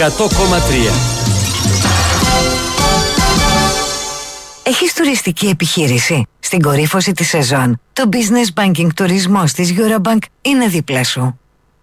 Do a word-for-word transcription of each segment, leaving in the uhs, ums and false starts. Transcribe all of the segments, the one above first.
εκατό κόμμα τρία. Έχεις τουριστική επιχείρηση? Στην κορύφωση της σεζόν, το Business Banking τουρισμός της Eurobank είναι δίπλα σου.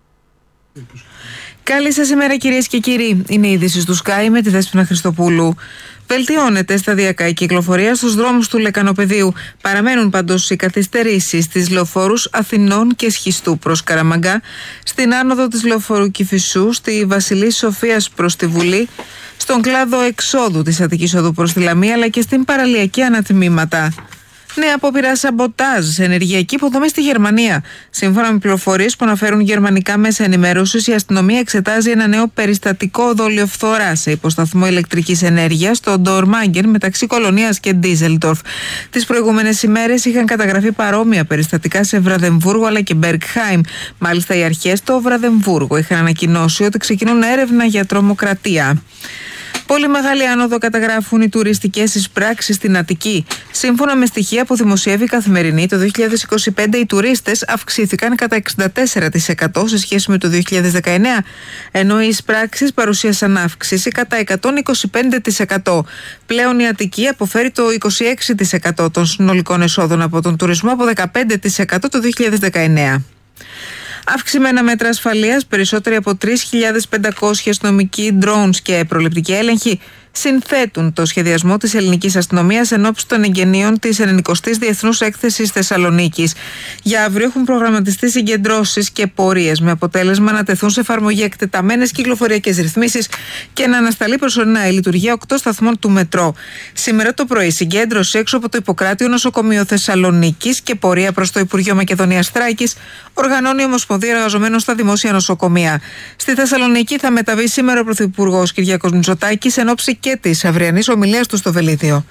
Καλή σας ημέρα κυρίες και κύριοι. Είναι η είδηση του Sky με τη Δέσποινα Χριστοπούλου. Βελτιώνεται σταδιακά η κυκλοφορία στους δρόμους του Λεκανοπεδίου. Παραμένουν πάντως οι καθυστερήσεις στις λεωφόρους Αθηνών και Σχιστού προς Καραμαγκά, στην άνοδο της λεωφορού Κηφισού, στη Βασιλής Σοφίας προς τη Βουλή, στον κλάδο εξόδου της Αττικής Οδού προς τη Λαμία, αλλά και στην παραλιακή ανατμήματα. Νέα απόπειρα σαμποτάζ σε ενεργειακή υποδομή στη Γερμανία. Σύμφωνα με πληροφορίες που αναφέρουν γερμανικά μέσα ενημέρωσης, η αστυνομία εξετάζει ένα νέο περιστατικό δολιοφθορά σε υποσταθμό ηλεκτρικής ενέργειας στο Ντορμάγκεν μεταξύ Κολονίας και Ντίζελντορφ. Τις προηγούμενες ημέρες είχαν καταγραφεί παρόμοια περιστατικά σε Βραδεμβούργο αλλά και Μπεργκχάιμ. Μάλιστα, οι αρχές στο Βραδεμβούργο είχαν ανακοινώσει ότι ξεκινούν έρευνα για τρομοκρατία. Πολύ μεγάλη άνοδο καταγράφουν οι τουριστικές εισπράξεις στην Αττική. Σύμφωνα με στοιχεία που δημοσιεύει η Καθημερινή, το δύο χιλιάδες είκοσι πέντε οι τουρίστες αυξήθηκαν κατά εξήντα τέσσερα τοις εκατό σε σχέση με το δύο χιλιάδες δεκαεννέα, ενώ οι εισπράξεις παρουσίασαν αύξηση κατά εκατόν είκοσι πέντε τοις εκατό. Πλέον η Αττική αποφέρει το είκοσι έξι τοις εκατό των συνολικών εσόδων από τον τουρισμό, από δεκαπέντε τοις εκατό το δύο χιλιάδες δεκαεννέα. Αυξημένα μέτρα ασφαλείας, περισσότεροι από τρεις χιλιάδες πεντακόσιοι αστυνομικοί drones και προληπτικοί έλεγχοι συνθέτουν το σχεδιασμό της ελληνικής αστυνομίας εν ώψη των εγγενείων της ενενηκοστής Διεθνούς Έκθεσης Θεσσαλονίκης. Για αύριο έχουν προγραμματιστεί συγκεντρώσεις και πορείες, με αποτέλεσμα να τεθούν σε εφαρμογή εκτεταμένες κυκλοφοριακές ρυθμίσεις και να ανασταλεί προσωρινά η λειτουργία οκτώ σταθμών του μετρό. Σήμερα το πρωί, συγκέντρωση έξω από το Ιπποκράτειο Νοσοκομείο Θεσσαλονίκης και πορεία προς το Υπουργείο Μακεδονίας Θράκης οργανώνει η Ομοσπονδία Εργαζομένων στα Δημόσια Νοσοκομεία. Στη Θεσσαλονίκη θα μεταβεί σήμερα ο Πρωθυπουργός Κυριάκος Μητσοτάκης εν ώψη και της αυριανής ομιλίας του στο Βελίδιο.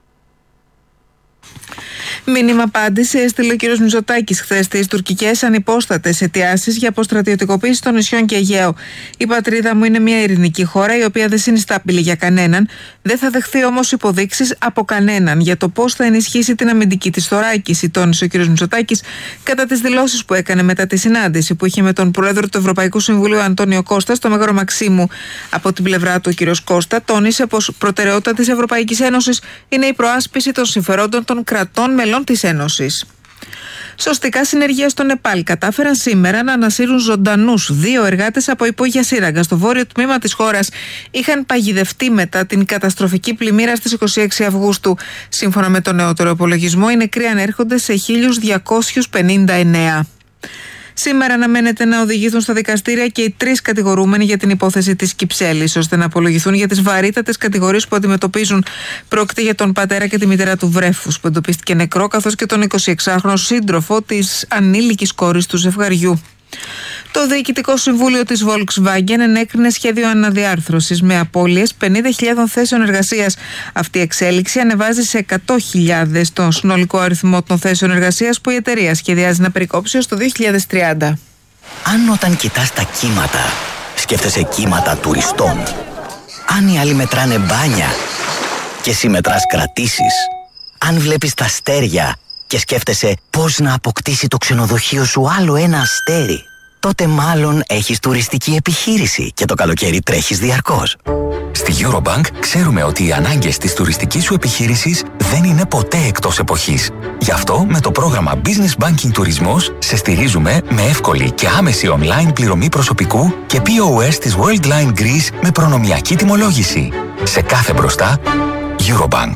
Μήνυμα απάντηση έστειλε ο κ. Μητσοτάκης χθες στις τουρκικές ανυπόστατες αιτιάσεις για αποστρατιωτικοποίηση των νησιών και Αιγαίου. Η πατρίδα μου είναι μια ειρηνική χώρα η οποία δεν συνιστά απειλή για κανέναν, δεν θα δεχθεί όμως υποδείξεις από κανέναν για το πώς θα ενισχύσει την αμυντική της θωράκιση, τόνισε ο κ. Μητσοτάκης κατά τις δηλώσεις που έκανε μετά τη συνάντηση που είχε με τον Πρόεδρο του Ευρωπαϊκού Συμβουλίου Αντώνιο Κώστα στο Μέγαρο Μαξίμου. Από την πλευρά του, ο κ. Κώστα τόνισε πως προτεραιότητα της Ευρωπαϊκής Ένωσης είναι η προάσπιση των συμφερόντων των κρατών μελών της Ένωσης. Σωστικά συνεργεία στο Νεπάλ κατάφεραν σήμερα να ανασύρουν ζωντανούς δύο εργάτες από υπόγεια σύραγγα στο βόρειο τμήμα της χώρας. Είχαν παγιδευτεί μετά την καταστροφική πλημμύρα στις είκοσι έξι Αυγούστου. Σύμφωνα με τον νεότερο υπολογισμό, οι νεκροί ανέρχονται σε χίλια διακόσιους πενήντα εννέα. Σήμερα αναμένεται να οδηγηθούν στα δικαστήρια και οι τρεις κατηγορούμενοι για την υπόθεση της Κυψέλης, ώστε να απολογηθούν για τις βαρύτατες κατηγορίες που αντιμετωπίζουν. Πρόκειται για τον πατέρα και τη μητέρα του βρέφους, που εντοπίστηκε νεκρό, καθώς και τον εικοσιεξάχρονο σύντροφο της ανήλικης κόρης του ζευγαριού. Το Διοικητικό Συμβούλιο της Volkswagen ενέκρινε σχέδιο αναδιάρθρωσης με απώλειες πενήντα χιλιάδες θέσεων εργασίας. Αυτή η εξέλιξη ανεβάζει σε εκατό χιλιάδες τον συνολικό αριθμό των θέσεων εργασίας που η εταιρεία σχεδιάζει να περικόψει ως το δύο χιλιάδες τριάντα. Αν όταν κοιτάς τα κύματα, σκέφτεσαι κύματα τουριστών. Αν οι άλλοι μετράνε μπάνια και εσύ μετράς κρατήσεις. Αν βλέπεις τα αστέρια και σκέφτεσαι πώς να αποκτήσει το ξενοδοχείο σου άλλο ένα αστέρι, τότε μάλλον έχεις τουριστική επιχείρηση και το καλοκαίρι τρέχεις διαρκώς. Στη Eurobank ξέρουμε ότι οι ανάγκες της τουριστικής σου επιχείρησης δεν είναι ποτέ εκτός εποχής. Γι' αυτό με το πρόγραμμα Business Banking Τουρισμός σε στηρίζουμε με εύκολη και άμεση online πληρωμή προσωπικού και πι ο ες της Worldline Greece με προνομιακή τιμολόγηση. Σε κάθε μπροστά, Eurobank.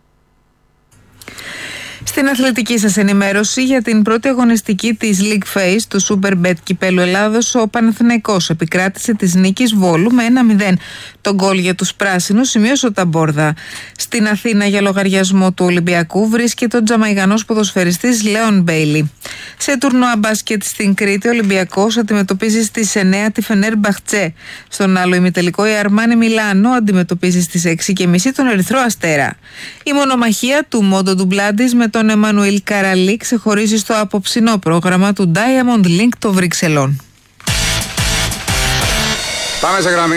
Στην αθλητική σας ενημέρωση για την πρώτη αγωνιστική της League Phase του Superbet Κυπέλλου Ελλάδος, ο Παναθηναϊκός επικράτησε της νίκης Βόλου με ένα μηδέν. Το γκολ για τους πράσινους σημείωσε ο Ταμπόρδα. Στην Αθήνα για λογαριασμό του Ολυμπιακού βρίσκεται ο Τζαμαϊγανός ποδοσφαιριστής Λέον Μπέιλι. Σε τουρνουά μπάσκετ στην Κρήτη, ο Ολυμπιακός αντιμετωπίζει στις εννέα τη Φενέρ Μπαχτσέ. Στον άλλο ημιτελικό, η Αρμάνι Μιλάνο αντιμετωπίζει στις έξι και μισή τον Ερυθρό Αστέρα. Η μονομαχία του Μόντο Ντουμπλάντης με τον Εμμανουήλ Καραλί ξεχωρίζει στο απόψινό πρόγραμμα του Diamond Link των Βρυξελών. Πάμε σε γραμμή.